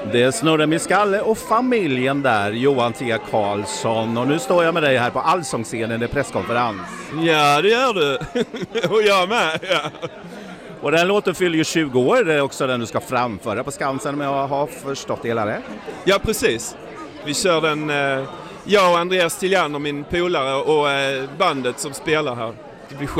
Det är Snurre Min Skalle och familjen där, Johan T. Karlsson. Och nu står jag med dig här på Allsångsscenen i presskonferens. Ja, det gör du. Och jag med, ja. Och den låten fyller ju 20 år, det är också den du ska framföra på Skansen om jag har förstått hela det. Ja, precis. Vi kör den, jag och Andreas Tilliander, min polare, och bandet som spelar här. Det blir